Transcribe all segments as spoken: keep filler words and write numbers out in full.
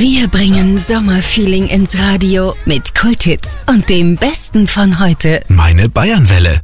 Wir bringen Sommerfeeling ins Radio mit Kulthits und dem Besten von heute. Meine Bayernwelle.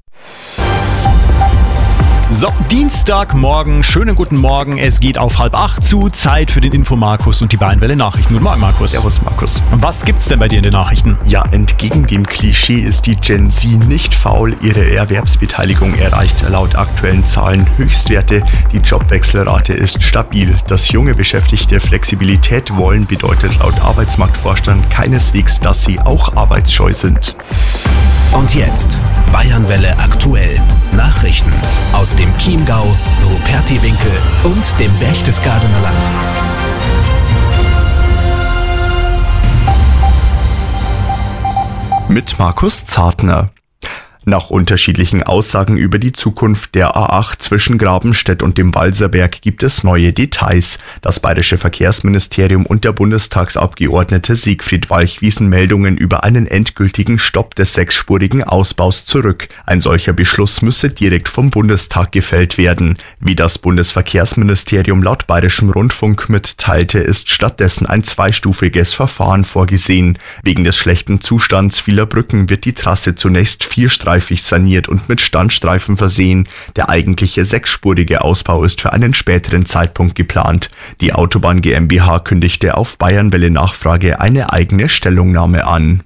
So, Dienstagmorgen, schönen guten Morgen. Es geht auf halb acht zu. Zeit für den Info Markus und die Bayernwelle Nachrichten. Guten Morgen, Markus. Servus, Markus. Und was gibt's denn bei dir in den Nachrichten? Ja, entgegen dem Klischee ist die Gen Z nicht faul. Ihre Erwerbsbeteiligung erreicht laut aktuellen Zahlen Höchstwerte. Die Jobwechselrate ist stabil. Dass junge Beschäftigte Flexibilität wollen, bedeutet laut Arbeitsmarktvorstand keineswegs, dass sie auch arbeitsscheu sind. Und jetzt Bayernwelle aktuell. Nachrichten aus dem Chiemgau, Rupertiwinkel und dem Berchtesgadener Land. Mit Markus Zartner. Nach unterschiedlichen Aussagen über die Zukunft der A acht zwischen Grabenstedt und dem Walserberg gibt es neue Details. Das bayerische Verkehrsministerium und der Bundestagsabgeordnete Siegfried Walch wiesen Meldungen über einen endgültigen Stopp des sechsspurigen Ausbaus zurück. Ein solcher Beschluss müsse direkt vom Bundestag gefällt werden. Wie das Bundesverkehrsministerium laut bayerischem Rundfunk mitteilte, ist stattdessen ein zweistufiges Verfahren vorgesehen. Wegen des schlechten Zustands vieler Brücken wird die Trasse zunächst vierstreifig saniert und mit Standstreifen versehen. Der eigentliche sechsspurige Ausbau ist für einen späteren Zeitpunkt geplant. Die Autobahn GmbH kündigte auf Bayernwelle Nachfrage eine eigene Stellungnahme an.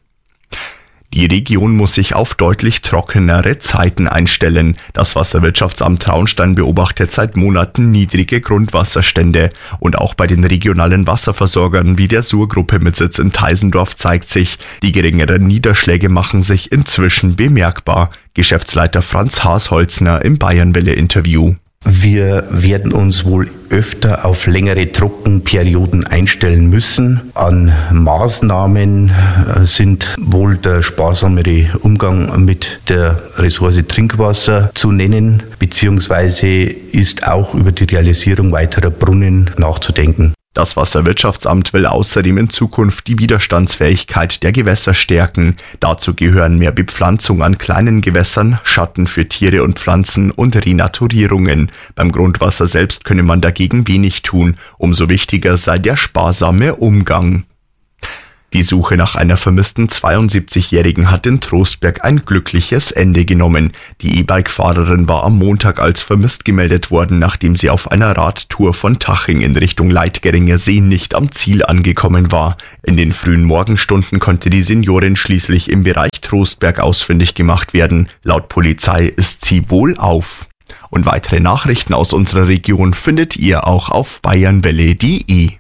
Die Region muss sich auf deutlich trockenere Zeiten einstellen. Das Wasserwirtschaftsamt Traunstein beobachtet seit Monaten niedrige Grundwasserstände. Und auch bei den regionalen Wasserversorgern wie der Sur-Gruppe mit Sitz in Teisendorf zeigt sich, die geringeren Niederschläge machen sich inzwischen bemerkbar. Geschäftsleiter Franz Haas-Holzner im Bayernwelle-Interview. Wir werden uns wohl öfter auf längere Trockenperioden einstellen müssen. An Maßnahmen sind wohl der sparsamere Umgang mit der Ressource Trinkwasser zu nennen, beziehungsweise ist auch über die Realisierung weiterer Brunnen nachzudenken. Das Wasserwirtschaftsamt will außerdem in Zukunft die Widerstandsfähigkeit der Gewässer stärken. Dazu gehören mehr Bepflanzung an kleinen Gewässern, Schatten für Tiere und Pflanzen und Renaturierungen. Beim Grundwasser selbst könne man dagegen wenig tun. Umso wichtiger sei der sparsame Umgang. Die Suche nach einer vermissten zweiundsiebzigjährigen hat in Trostberg ein glückliches Ende genommen. Die E-Bike-Fahrerin war am Montag als vermisst gemeldet worden, nachdem sie auf einer Radtour von Taching in Richtung Leitgeringer See nicht am Ziel angekommen war. In den frühen Morgenstunden konnte die Seniorin schließlich im Bereich Trostberg ausfindig gemacht werden. Laut Polizei ist sie wohlauf. Und weitere Nachrichten aus unserer Region findet ihr auch auf bayernwelle punkt de.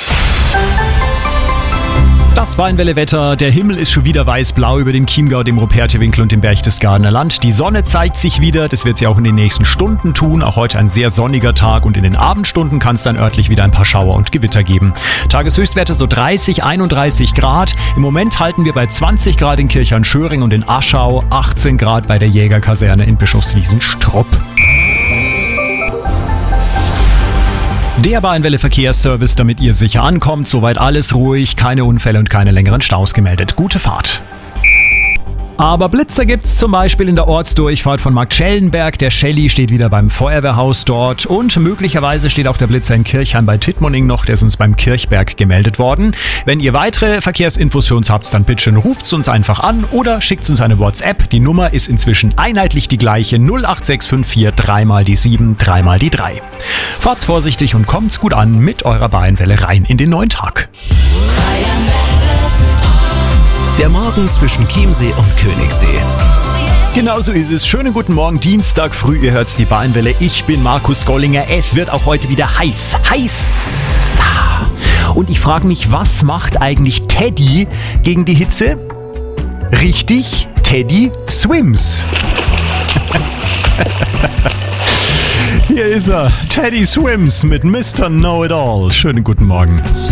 Das Bayernwelle-Wetter, der Himmel ist schon wieder weiß-blau über dem Chiemgau, dem Rupertiwinkel und dem Berchtesgadener Land. Die Sonne zeigt sich wieder, das wird sie auch in den nächsten Stunden tun. Auch heute ein sehr sonniger Tag und in den Abendstunden kann es dann örtlich wieder ein paar Schauer und Gewitter geben. Tageshöchstwerte so dreißig, einunddreißig Grad. Im Moment halten wir bei zwanzig Grad in Kirchhorn-Schöring und in Aschau, achtzehn Grad bei der Jägerkaserne in Bischofswiesen-Strupp. Der Bayernwelle Verkehrsservice, damit ihr sicher ankommt. Soweit alles ruhig, keine Unfälle und keine längeren Staus gemeldet. Gute Fahrt. Aber Blitzer gibt's zum Beispiel in der Ortsdurchfahrt von Marktschellenberg. Der Shelly steht wieder beim Feuerwehrhaus dort und möglicherweise steht auch der Blitzer in Kirchheim bei Tittmoning noch. Der ist uns beim Kirchberg gemeldet worden. Wenn ihr weitere Verkehrsinfos für uns habt, dann bitte ruft's uns einfach an oder schickt uns eine WhatsApp. Die Nummer ist inzwischen einheitlich die gleiche: null acht sechs fünf vier drei mal die sieben, drei mal die drei. Fahrt's vorsichtig und kommt's gut an mit eurer Bayernwelle rein in den neuen Tag. Der Morgen zwischen Chiemsee und Königssee. Genau so ist es. Schönen guten Morgen, Dienstag früh, ihr hört's die Bayernwelle. Ich bin Markus Gollinger. Es wird auch heute wieder heiß. Heiß! Und ich frage mich, was macht eigentlich Teddy gegen die Hitze? Richtig, Teddy swims. Hier ist er, Teddy Swims mit Mister Know-It-All. Schönen guten Morgen.